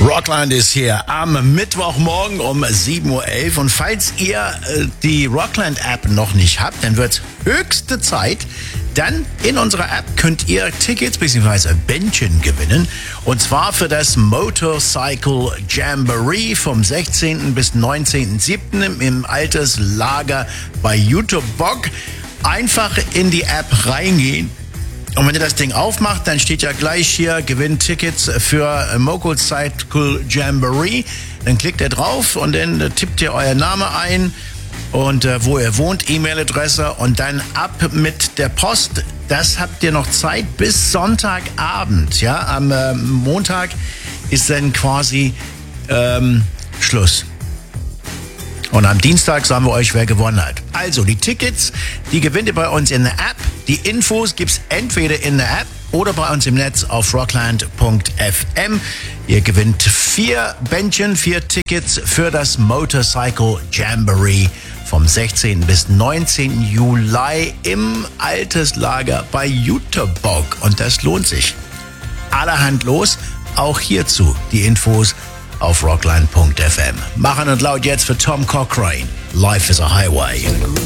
Rockland ist hier am Mittwochmorgen um 7.11 Uhr. Und falls ihr die Rockland-App noch nicht habt, dann wird höchste Zeit. Dann in unserer App könnt ihr Tickets bzw. Bändchen gewinnen. Und zwar für das Motorcycle Jamboree vom 16. bis 19.07. im Alterslager bei Jüterbog. Einfach in die App reingehen. Und wenn ihr das Ding aufmacht, dann steht ja gleich hier, gewinnt Tickets für Motorcycle Jamboree. Dann klickt ihr drauf und dann tippt ihr euer Name ein und wo ihr wohnt, E-Mail-Adresse und dann ab mit der Post. Das habt ihr noch Zeit bis Sonntagabend. Ja, am Montag ist dann quasi Schluss. Und am Dienstag sagen wir euch, wer gewonnen hat. Also, die Tickets, die gewinnt ihr bei uns in der App. Die Infos gibt's entweder in der App oder bei uns im Netz auf rockland.fm. Ihr gewinnt 4 Bändchen, 4 Tickets für das Motorcycle Jamboree vom 16. bis 19. Juli im Alterslager bei Jüterbog. Und das lohnt sich. Allerhand los, auch hierzu die Infos auf rockland.fm. Machen und laut jetzt für Tom Cochrane. Life is a Highway.